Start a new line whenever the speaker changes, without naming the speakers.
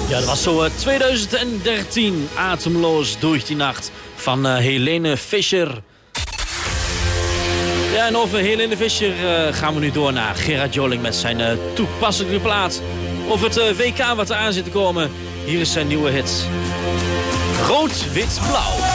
Ja, dat was zo 2013. Atemloos door die nacht van Helene Fischer. Ja, en over Helene Fischer gaan we nu door naar Gerard Joling met zijn toepasselijke plaat. Over het WK wat er aan zit te komen. Hier is zijn nieuwe hit. Rood, wit, blauw.